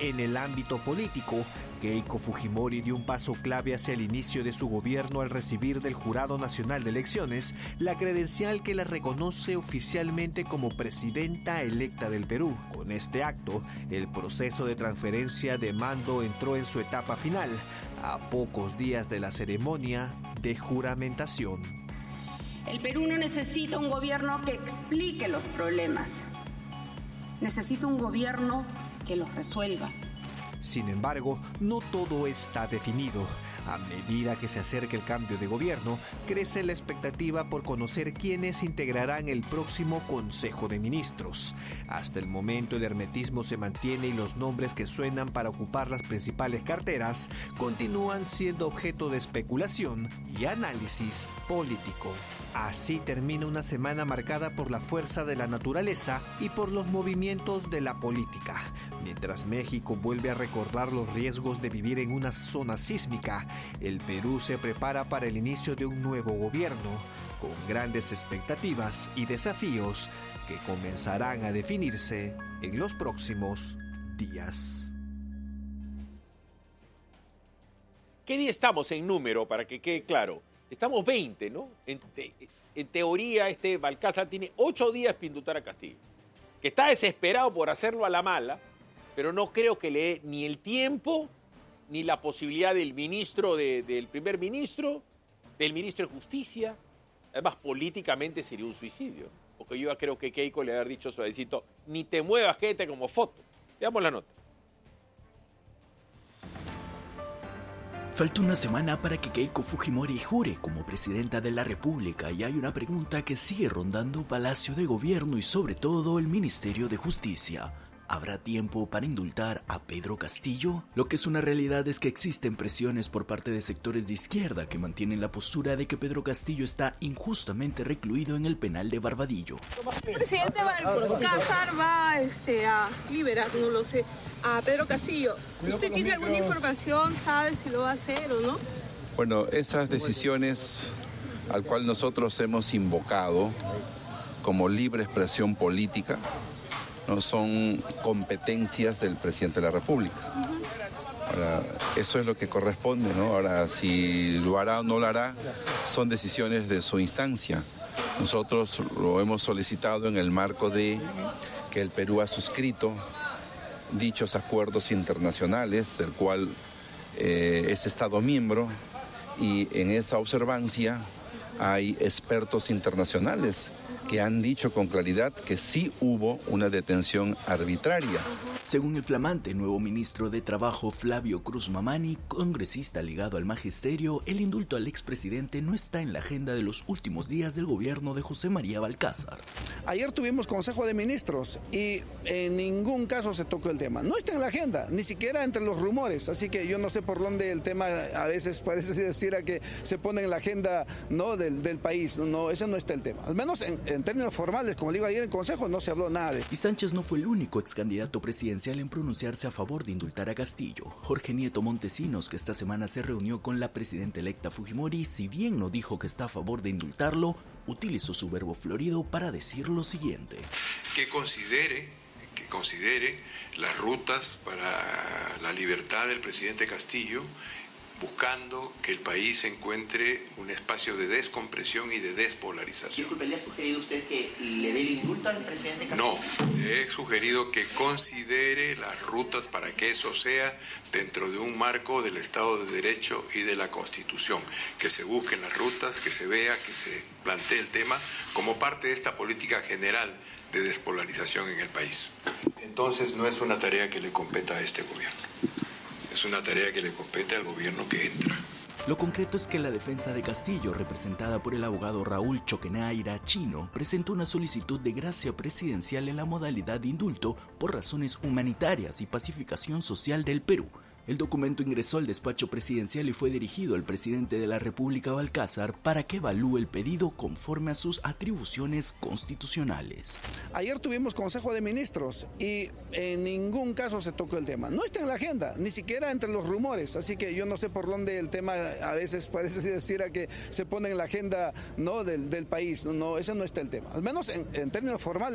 En el ámbito político, Keiko Fujimori dio un paso clave hacia el inicio de su gobierno al recibir del Jurado Nacional de Elecciones la credencial que la reconoce oficialmente como presidenta electa del Perú. Con este acto, el proceso de transferencia de mando entró en su etapa final, a pocos días de la ceremonia de juramentación. El Perú no necesita un gobierno que explique los problemas. Necesita un gobierno que los resuelva. Sin embargo, no todo está definido. A medida que se acerca el cambio de gobierno, crece la expectativa por conocer quiénes integrarán el próximo Consejo de Ministros. Hasta el momento el hermetismo se mantiene y los nombres que suenan para ocupar las principales carteras continúan siendo objeto de especulación y análisis político. Así termina una semana marcada por la fuerza de la naturaleza y por los movimientos de la política. Mientras México vuelve a recordar los riesgos de vivir en una zona sísmica, el Perú se prepara para el inicio de un nuevo gobierno, con grandes expectativas y desafíos que comenzarán a definirse en los próximos días. ¿Qué día estamos en número, para que quede claro? Estamos 20, ¿no? En teoría, Balcázar tiene 8 días para indultar a Castillo, que está desesperado por hacerlo a la mala, pero no creo que le dé ni el tiempo ni la posibilidad del primer ministro, del ministro de Justicia. Además, políticamente sería un suicidio, porque yo creo que Keiko le ha dicho suavecito, ni te muevas, quédate como foto. Veamos la nota. Falta una semana para que Keiko Fujimori jure como presidenta de la República y hay una pregunta que sigue rondando Palacio de Gobierno y sobre todo el Ministerio de Justicia. ¿Habrá tiempo para indultar a Pedro Castillo? Lo que es una realidad es que existen presiones por parte de sectores de izquierda que mantienen la postura de que Pedro Castillo está injustamente recluido en el penal de Barbadillo. El presidente Balcázar va a liberar, no lo sé, a Pedro Castillo. ¿Usted tiene alguna información? ¿Sabe si lo va a hacer o no? Bueno, esas decisiones al cual nosotros hemos invocado como libre expresión política no son competencias del presidente de la República. Ahora, eso es lo que corresponde, ¿no? Ahora, si lo hará o no lo hará, son decisiones de su instancia. Nosotros lo hemos solicitado en el marco de que el Perú ha suscrito dichos acuerdos internacionales, del cual es Estado miembro, y en esa observancia hay expertos internacionales que han dicho con claridad que sí hubo una detención arbitraria. Según el flamante nuevo ministro de Trabajo Flavio Cruz Mamani, congresista ligado al magisterio, el indulto al expresidente no está en la agenda de los últimos días del gobierno de José María Balcázar. Ayer tuvimos Consejo de Ministros y en ningún caso se tocó el tema. No está en la agenda, ni siquiera entre los rumores, así que yo no sé por dónde el tema a veces parece decir a que se pone en la agenda, ¿no?, del país. No, ese no está el tema. Al menos en términos formales, como digo ayer en el Consejo, no se habló nada de... Y Sánchez no fue el único ex candidato presidencial en pronunciarse a favor de indultar a Castillo. Jorge Nieto Montesinos, que esta semana se reunió con la presidenta electa Fujimori, si bien no dijo que está a favor de indultarlo, utilizó su verbo florido para decir lo siguiente. Que considere las rutas para la libertad del presidente Castillo, buscando que el país encuentre un espacio de descompresión y de despolarización. Disculpe, ¿le ha sugerido usted que le dé el indulto al presidente Castillo? No, le he sugerido que considere las rutas para que eso sea dentro de un marco del Estado de Derecho y de la Constitución, que se busquen las rutas, que se vea, que se plantee el tema como parte de esta política general de despolarización en el país. Entonces no es una tarea que le competa a este gobierno. Es una tarea que le compete al gobierno que entra. Lo concreto es que la defensa de Castillo, representada por el abogado Raúl Choquenaira Chino, presentó una solicitud de gracia presidencial en la modalidad de indulto por razones humanitarias y pacificación social del Perú. El documento ingresó al despacho presidencial y fue dirigido al presidente de la República, Balcázar, para que evalúe el pedido conforme a sus atribuciones constitucionales. Ayer tuvimos Consejo de Ministros y en ningún caso se tocó el tema. No está en la agenda, ni siquiera entre los rumores, así que yo no sé por dónde el tema a veces parece decir a que se pone en la agenda, ¿no?, del país. No, ese no está el tema. Al menos en términos formales.